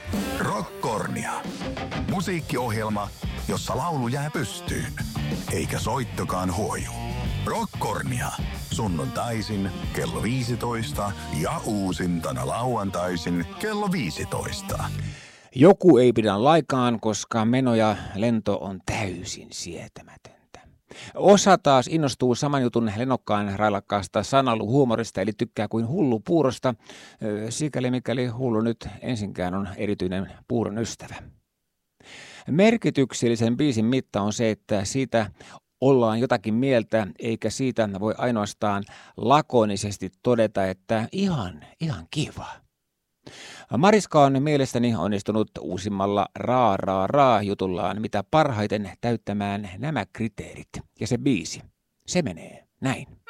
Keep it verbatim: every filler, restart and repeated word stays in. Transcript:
Rockkornia. Musiikkiohjelma, jossa laulu jää pystyyn, eikä soittokaan huoju. Rockkornia. Sunnuntaisin kello viisitoista ja uusintana lauantaisin kello viisitoista. Joku ei pidä laikaan, koska meno ja lento on täysin sietämätöntä. Osa taas innostuu saman jutun lennokkaan railakkaasta sanaluhuumorista, eli tykkää kuin hullu puurosta, sikäli mikäli hullu nyt ensinkään on erityinen puuron ystävä. Merkityksellisen biisin mitta on se, että siitä ollaan jotakin mieltä, eikä siitä voi ainoastaan lakonisesti todeta, että ihan, ihan kiva. Mariska on mielestäni onnistunut uusimmalla raa raa raa jutullaan mitä parhaiten täyttämään nämä kriteerit. Ja se biisi, se menee näin.